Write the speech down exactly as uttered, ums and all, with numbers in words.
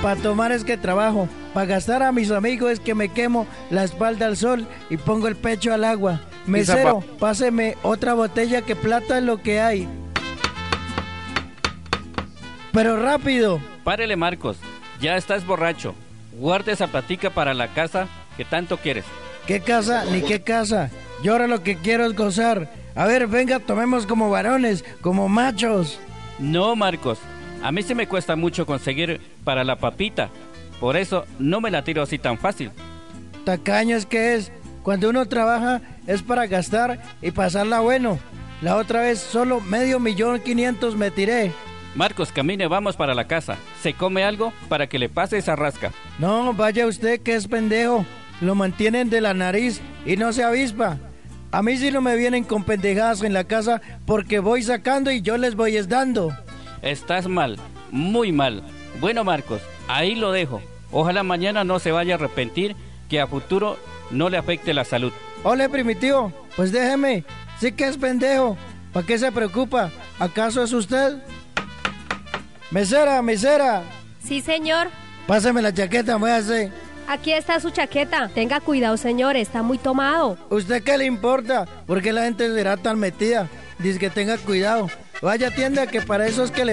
para tomar es que trabajo, para gastar a mis amigos es que me quemo la espalda al sol y pongo el pecho al agua. Mesero, páseme otra botella que plata es lo que hay. Pero rápido. Párele, Marcos, ya estás borracho. Guarda esa platica para la casa que tanto quieres. ¿Qué casa ni qué casa? Yo ahora lo que quiero es gozar. A ver, venga, tomemos como varones, como machos. No, Marcos, a mí se me cuesta mucho conseguir para la papita. Por eso no me la tiro así tan fácil. Tacaño es que es. Cuando uno trabaja es para gastar y pasarla bueno. La otra vez solo medio millón quinientos me tiré. Marcos, camine, vamos para la casa. ¿Se come algo para que le pase esa rasca? No, vaya usted que es pendejo. Lo mantienen de la nariz y no se avispa. A mí sí no me vienen con pendejadas en la casa porque voy sacando y yo les voy es dando. Estás mal, muy mal. Bueno, Marcos, ahí lo dejo. Ojalá mañana no se vaya a arrepentir, que a futuro no le afecte la salud. Ole, primitivo, pues déjeme. Sí que es pendejo. ¿Para qué se preocupa? ¿Acaso es usted? Mesera, mesera. Sí, señor. Pásame la chaqueta, muévase. Aquí está su chaqueta. Tenga cuidado, señor, está muy tomado. ¿Usted qué le importa? ¿Por qué la gente será tan metida? Dice que tenga cuidado. Vaya, tienda, que para eso es que le